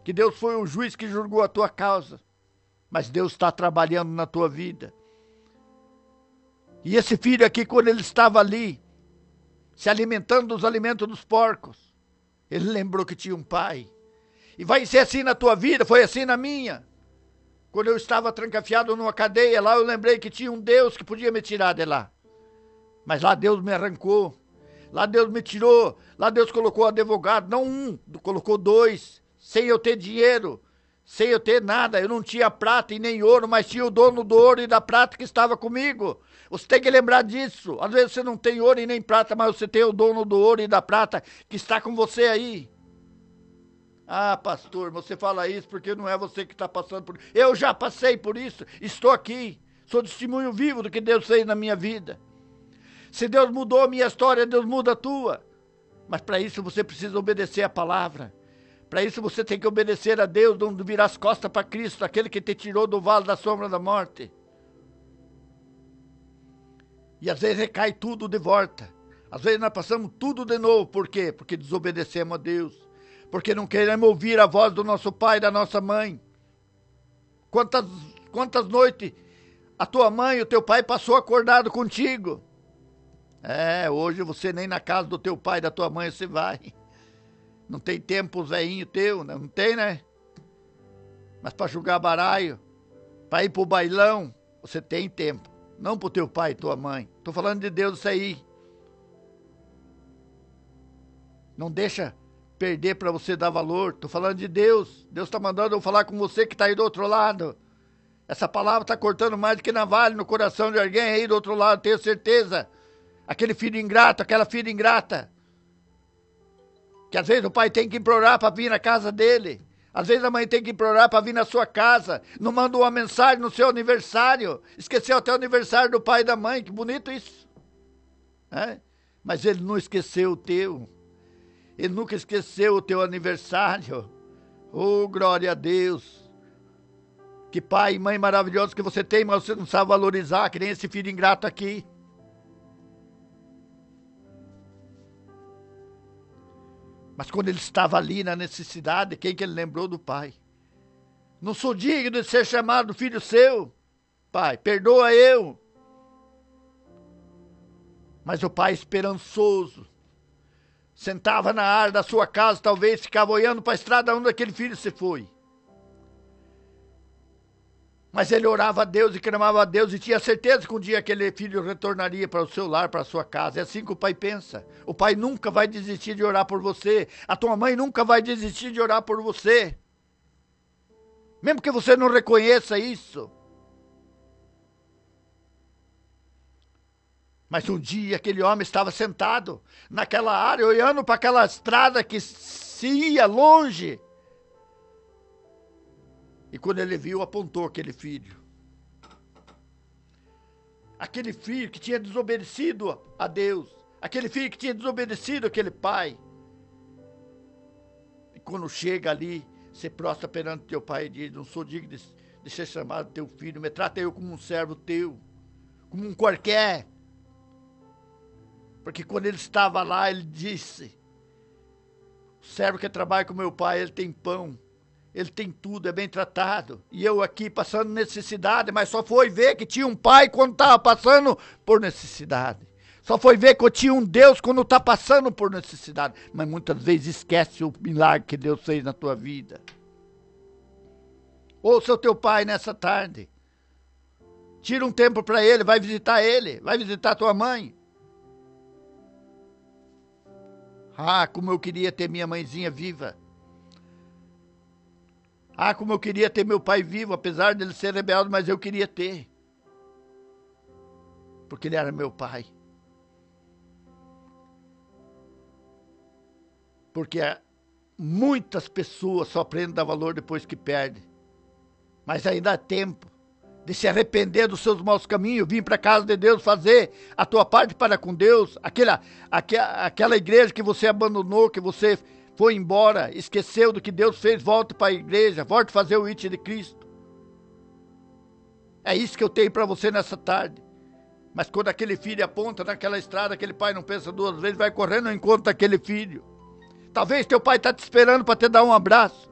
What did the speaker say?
que Deus foi o juiz que julgou a tua causa, mas Deus está trabalhando na tua vida. E esse filho aqui, quando ele estava ali, se alimentando dos alimentos dos porcos, ele lembrou que tinha um pai. E vai ser assim na tua vida, foi assim na minha. Quando eu estava trancafiado numa cadeia lá, eu lembrei que tinha um Deus que podia me tirar de lá. Mas lá Deus me arrancou, lá Deus me tirou, lá Deus colocou advogado, não um, colocou dois, sem eu ter dinheiro, sem eu ter nada. Eu não tinha prata e nem ouro, mas tinha o dono do ouro e da prata que estava comigo. Você tem que lembrar disso. Às vezes você não tem ouro e nem prata, mas você tem o dono do ouro e da prata que está com você aí. Ah, pastor, você fala isso porque não é você que está passando por isso. Eu já passei por isso, estou aqui, sou testemunho vivo do que Deus fez na minha vida. Se Deus mudou a minha história, Deus muda a tua. Mas para isso você precisa obedecer a palavra. Para isso você tem que obedecer a Deus, não virar as costas para Cristo, aquele que te tirou do vale da sombra da morte. E às vezes recai tudo de volta. Às vezes nós passamos tudo de novo. Por quê? Porque desobedecemos a Deus. Porque não queremos ouvir a voz do nosso pai e da nossa mãe. Quantas noites a tua mãe e o teu pai passou acordado contigo? Hoje você nem na casa do teu pai e da tua mãe você vai. Não tem tempo os velhinhos teus, não tem, né? Mas para jogar baralho, para ir pro bailão, você tem tempo. Não pro teu pai e tua mãe. Tô falando de Deus isso aí. Não deixa perder para você dar valor. Tô falando de Deus. Deus tá mandando eu falar com você que tá aí do outro lado. Essa palavra tá cortando mais do que navalha no coração de alguém aí do outro lado, tenho certeza. Aquele filho ingrato, aquela filha ingrata. Que às vezes o pai tem que implorar para vir na casa dele. Às vezes a mãe tem que implorar para vir na sua casa. Não manda uma mensagem no seu aniversário. Esqueceu até o aniversário do pai e da mãe. Que bonito isso. Mas ele não esqueceu o teu. Ele nunca esqueceu o teu aniversário. Oh, glória a Deus. Que pai e mãe maravilhosos que você tem, mas você não sabe valorizar, que nem esse filho ingrato aqui. Mas quando ele estava ali na necessidade, quem que ele lembrou? Do pai. Não sou digno de ser chamado filho seu. Pai, perdoa eu. Mas o pai esperançoso sentava na área da sua casa, talvez ficava olhando para a estrada onde aquele filho se foi. Mas ele orava a Deus e clamava a Deus e tinha certeza que um dia aquele filho retornaria para o seu lar, para a sua casa. É assim que o pai pensa. O pai nunca vai desistir de orar por você. A tua mãe nunca vai desistir de orar por você. Mesmo que você não reconheça isso. Mas um dia aquele homem estava sentado naquela área, olhando para aquela estrada que se ia longe. E quando ele viu, apontou aquele filho. Aquele filho que tinha desobedecido a Deus. Aquele filho que tinha desobedecido aquele pai. E quando chega ali, se prostra perante teu pai e diz: não sou digno de ser chamado teu filho. Me trata eu como um servo teu. Como um qualquer. Porque quando ele estava lá, ele disse: o servo que trabalha com meu pai, ele tem pão. Ele tem tudo, é bem tratado. E eu aqui passando necessidade, mas só foi ver que tinha um pai quando estava passando por necessidade. Só foi ver que tinha um Deus quando está passando por necessidade. Mas muitas vezes esquece o milagre que Deus fez na tua vida. Ouça o teu pai nessa tarde. Tira um tempo para ele, vai visitar tua mãe. Ah, como eu queria ter minha mãezinha viva. Ah, como eu queria ter meu pai vivo, apesar dele ser rebelde, mas eu queria ter. Porque ele era meu pai. Porque muitas pessoas só aprendem a dar valor depois que perdem. Mas ainda há tempo de se arrepender dos seus maus caminhos, vir para a casa de Deus, fazer a tua parte para com Deus. Aquela igreja que você abandonou, que você foi embora, esqueceu do que Deus fez, volte para a igreja, volte a fazer o it de Cristo. É isso que eu tenho para você nessa tarde. Mas quando aquele filho aponta naquela estrada, aquele pai não pensa duas vezes, vai correndo ao encontro daquele filho. Talvez teu pai está te esperando para te dar um abraço.